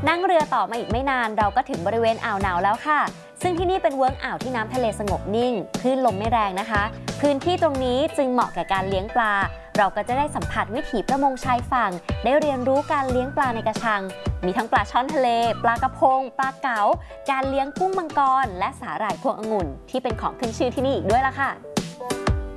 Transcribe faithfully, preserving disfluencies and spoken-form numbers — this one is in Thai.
นั่งเรือต่อมาอีกไม่นานเราก็ถึงบริเวณอ่าวหนาวแล้วค่ะซึ่งที่นี่เป็นเวิ้งอ่าวที่น้ำทะเลสงบนิ่งคลื่นลมไม่แรงนะคะพื้นที่ตรงนี้จึงเหมาะแก่การเลี้ยงปลาเราก็จะได้สัมผัสวิถีประมงชายฝั่งได้เรียนรู้การเลี้ยงปลาในกระชังมีทั้งปลาช่อนทะเลปลากระพงปลาเก๋าการเลี้ยงกุ้งมังกรและสาหร่ายพวงองุ่นที่เป็นของขึ้นชื่อที่นี่อีกด้วยล่ะค่ะ